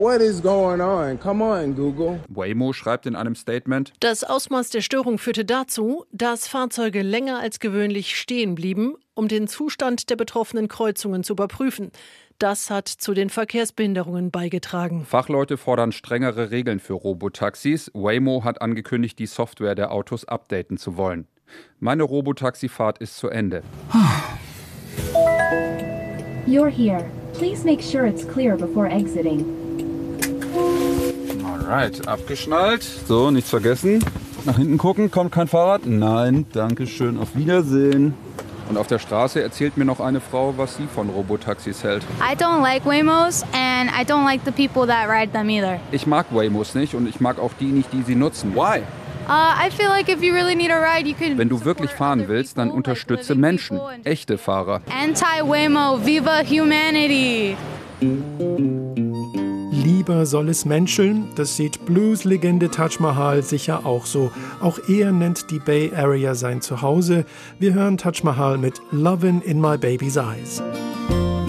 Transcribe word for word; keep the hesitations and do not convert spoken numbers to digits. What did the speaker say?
What is going on? Come on, Google. Waymo schreibt in einem Statement: Das Ausmaß der Störung führte dazu, dass Fahrzeuge länger als gewöhnlich stehen blieben, um den Zustand der betroffenen Kreuzungen zu überprüfen. Das hat zu den Verkehrsbehinderungen beigetragen. Fachleute fordern strengere Regeln für Robotaxis. Waymo hat angekündigt, die Software der Autos updaten zu wollen. Meine Robotaxifahrt ist zu Ende. You're here. Please make sure it's clear before exiting. Alright, abgeschnallt. So, nichts vergessen. Nach hinten gucken, kommt kein Fahrrad? Nein, danke schön, auf Wiedersehen. Und auf der Straße erzählt mir noch eine Frau, was sie von Robotaxis hält. I don't like Waymos and I don't like the people that ride them either. Ich mag Waymos nicht und ich mag auch die nicht, die sie nutzen. Why? Uh, I feel like if you really need a ride, you can. Wenn du wirklich fahren willst, dann unterstütze Menschen, echte Fahrer. Anti-Waymo, viva humanity! Lieber soll es menscheln, das sieht Blues-Legende Taj Mahal sicher auch so. Auch er nennt die Bay Area sein Zuhause. Wir hören Taj Mahal mit Lovin' in My Baby's Eyes.